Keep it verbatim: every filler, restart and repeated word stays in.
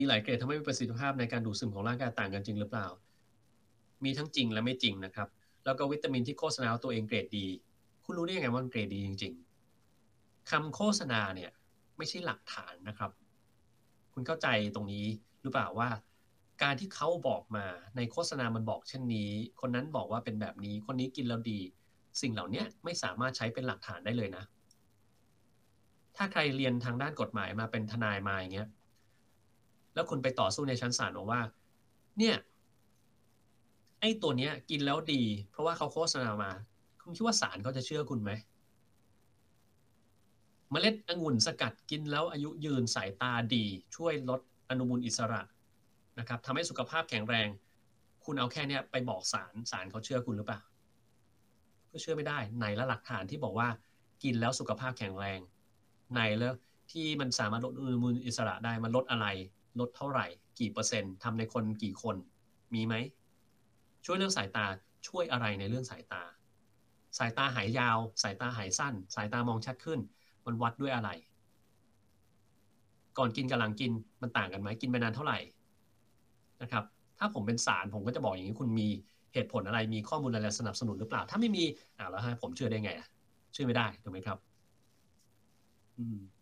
มีหลายเกรดทำให้มีประสิทธิภาพในการดูดซึมของร่างกายต่างกันจริงหรือเปล่ามีทั้งจริงและไม่จริงนะครับแล้วก็วิตามินที่โฆษณาว่าตัวเองเกรดดีคุณรู้ได้ยังไงว่ามันเกรดดีจริงๆคำโฆษณาเนี่ยไม่ใช่หลักฐานนะครับคุณเข้าใจตรงนี้หรือเปล่าว่าการที่เขาบอกมาในโฆษณามันบอกเช่นนี้คนนั้นบอกว่าเป็นแบบนี้คนนี้กินแล้วดีสิ่งเหล่าเนี้ยไม่สามารถใช้เป็นหลักฐานได้เลยนะ ถ้าใครเรียนทางด้านกฎหมายมาเป็นทนายมาอย่างเงี้ยแล้วคุณไปต่อสู้ในชั้นศาลบอกว่าเนี่ยไอ้ตัวเนี้ยกินแล้วดีเพราะว่าเขาโฆษณามาคุณคิดว่าศาลเขาจะเชื่อคุณไหมเมล็ดองุ่นสกัดกินแล้วอายุยืนสายตาดีช่วยลดอนุมูลอิสระนะครับทำให้สุขภาพแข็งแรงคุณเอาแค่เนี้ยไปบอกศาลศาลเขาเชื่อคุณหรือเปล่าก็เชื่อไม่ได้ไหนละหลักฐานที่บอกว่ากินแล้วสุขภาพแข็งแรงไหนแล้วที่มันสามารถลดอนุมูลอิสระได้มันลดอะไรลดเท่าไหร่กี่เปอร์เซ็นต์ทำในคนกี่คนมีไหม ช่วยเรื่องสายตาช่วยอะไรในเรื่องสายตาสายตาหายยาวสายตาหายสั้นสายตามองชัดขึ้นมันวัดด้วยอะไรก่อนกินกับหลังกินมันต่างกันไหมกินไปนานเท่าไหร่นะครับถ้าผมเป็นศาลผมก็จะบอกอย่างนี้คุณมีเหตุผลอะไรมีข้อมูลอะไรสนับสนุนหรือเปล่าถ้าไม่มีอ่าแล้วให้ผมเชื่อได้ไงอ่ะเชื่อไม่ได้ถูกไหมครับอืม